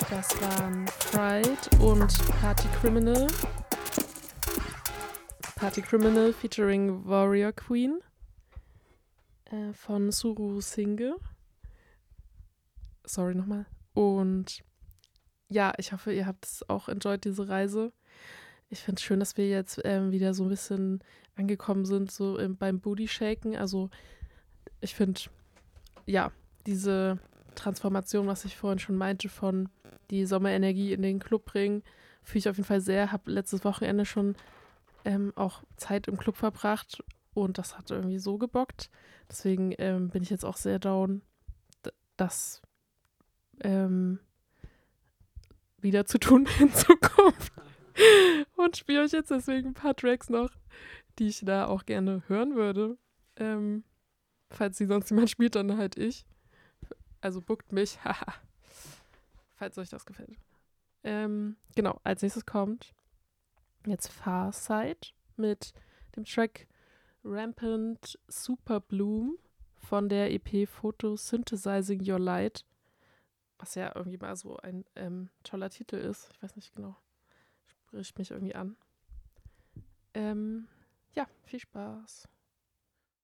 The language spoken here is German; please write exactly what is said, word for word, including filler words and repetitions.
Das waren Fried und Party Criminal. Party Criminal featuring Warrior Queen äh, von Suru Singh. Sorry nochmal. Und ja, ich hoffe, ihr habt es auch enjoyed, diese Reise. Ich finde es schön, dass wir jetzt ähm, wieder so ein bisschen angekommen sind, so im, beim Booty-Shaken. Also ich finde, ja, diese Transformation, was ich vorhin schon meinte, von die Sommerenergie in den Club bringen, fühle ich auf jeden Fall sehr. Habe letztes Wochenende schon ähm, auch Zeit im Club verbracht und das hat irgendwie so gebockt. Deswegen ähm, bin ich jetzt auch sehr down, d- das ähm, wieder zu tun in Zukunft. Und spiele euch jetzt deswegen ein paar Tracks noch, die ich da auch gerne hören würde. Ähm, falls sie sonst jemand spielt, dann halt ich. Also bookt mich, haha. Falls euch das gefällt. Ähm, genau, als nächstes kommt jetzt Farside mit dem Track Rampant Super Bloom von der E P Photosynthesizing Your Light, was ja irgendwie mal so ein ähm, toller Titel ist. Ich weiß nicht genau, spricht mich irgendwie an. Ähm, ja, viel Spaß.